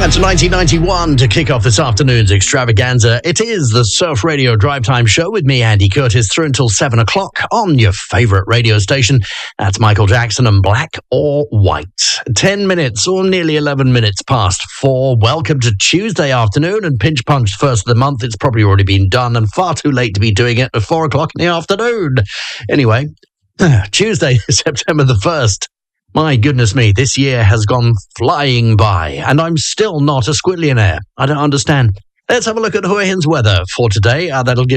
And to 1991 to kick off this afternoon's extravaganza. It is the Surf Radio Drive Time Show with me, Andy Curtis, through until 7 o'clock on your favourite radio station. That's Michael Jackson and Black or White. 10 minutes or nearly 11 minutes past 4. Welcome to Tuesday afternoon and Pinch Punch first of the month. It's probably already been done and far too late to be doing it at 4 o'clock in the afternoon. Anyway, Tuesday, September the 1st. My goodness me, this year has gone flying by, and I'm still not a squillionaire. I don't understand. Let's have a look at Hua Hin's weather for today. That'll give